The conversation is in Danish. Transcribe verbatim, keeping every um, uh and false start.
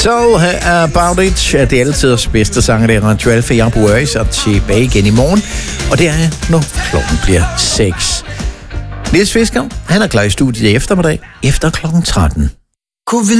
So uh, About It. Det er altid os bedste sanger, det er Ritual for Jabu Øjs, og tilbage igen i morgen. Og det er, når klokken bliver seks. Niels Fisker, han er klar i studiet i eftermiddag, efter klokken tretten.